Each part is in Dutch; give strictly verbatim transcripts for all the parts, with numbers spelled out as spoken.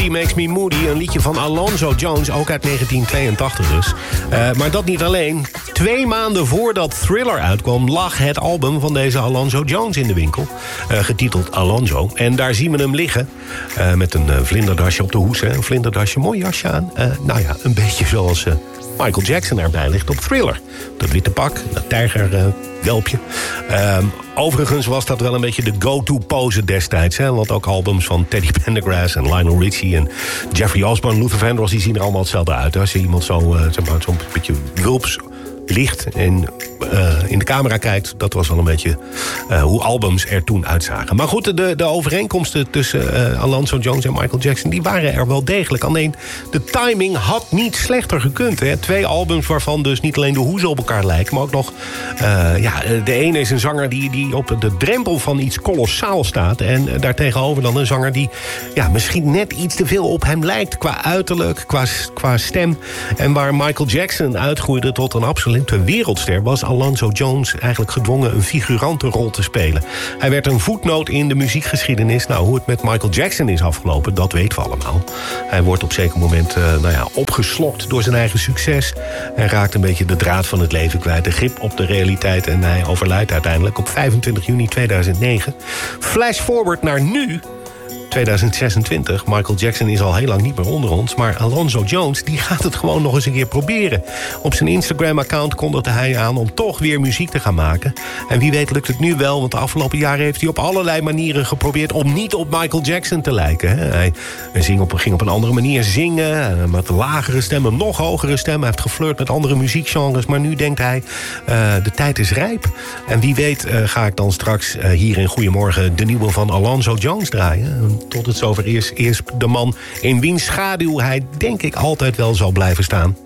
Body Makes Me Moody, een liedje van Alonzo Jones, ook uit negentien tweeëntachtig dus. Uh, maar dat niet alleen. Twee maanden voordat Thriller uitkwam, lag het album van deze Alonzo Jones in de winkel. Uh, getiteld Alonzo. En daar zien we hem liggen. Uh, met een uh, vlinderdasje op de hoes. Hè. Een vlinderdasje, mooi jasje aan. Uh, nou ja, een beetje zoals uh, Michael Jackson erbij ligt op Thriller. Dat witte pak, dat tijgerwelpje. Uh, um, overigens was dat wel een beetje de go-to pose destijds. Hè? Want ook albums van Teddy Pendergrass en Lionel Richie en Jeffrey Osborne, Luther Vandross, die zien er allemaal hetzelfde uit. Hè? Als je iemand zo, uh, zeg maar, zo'n beetje wulps licht en uh, in de camera kijkt, dat was wel een beetje uh, hoe albums er toen uitzagen. Maar goed, de, de overeenkomsten tussen uh, Alonzo Jones en Michael Jackson, die waren er wel degelijk. Alleen de timing had niet slechter gekund. Hè? Twee albums waarvan dus niet alleen de hoezen op elkaar lijken, maar ook nog uh, ja, de ene is een zanger die, die op de drempel van iets kolossaal staat. En uh, daartegenover dan een zanger die ja, misschien net iets te veel op hem lijkt qua uiterlijk, qua, qua stem. En waar Michael Jackson uitgroeide tot een absolute wereldster, was Alonzo Jones eigenlijk gedwongen een figurante rol te spelen. Hij werd een voetnoot in de muziekgeschiedenis. Nou, hoe het met Michael Jackson is afgelopen, dat weten we allemaal. Hij wordt op zeker moment uh, nou ja, opgeslokt door zijn eigen succes en raakt een beetje de draad van het leven kwijt, de grip op de realiteit, en hij overlijdt uiteindelijk op vijfentwintig juni tweeduizend negen. Flash forward naar nu, tweeduizend zesentwintig. Michael Jackson is al heel lang niet meer onder ons, maar Alonzo Jones die gaat het gewoon nog eens een keer proberen. Op zijn Instagram-account kondigde hij aan om toch weer muziek te gaan maken. En wie weet lukt het nu wel, want de afgelopen jaren heeft hij op allerlei manieren geprobeerd om niet op Michael Jackson te lijken. Hij ging op, ging op een andere manier zingen, met een lagere stem, een nog hogere stem. Hij heeft geflirt met andere muziekgenres, maar nu denkt hij, uh, de tijd is rijp. En wie weet uh, ga ik dan straks uh, hier in Goedemorgen de nieuwe van Alonzo Jones draaien. Tot het zover is, is de man in wiens schaduw hij denk ik altijd wel zal blijven staan.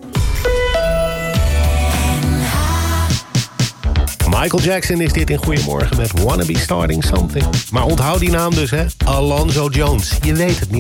Michael Jackson is dit in Goedemorgen met Wanna Be Starting Something. Maar onthoud die naam dus, hè? Alonzo Jones. Je weet het niet.